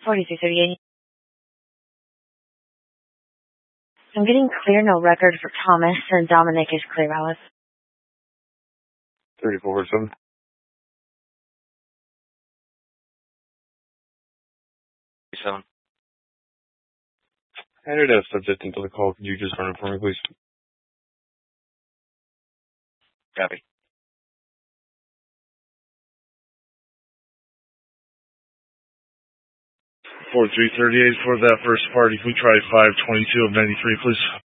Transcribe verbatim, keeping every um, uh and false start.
forty-three thirty-eight. I'm getting clear, no record for Thomas, and Dominic is clear, Alice. thirty-four forty-seven. Seven. Added a subject into the call. Could you just run it for me, please? Copy. forty-three thirty-eight for that first party. Can we try five twenty-two of ninety-three, please?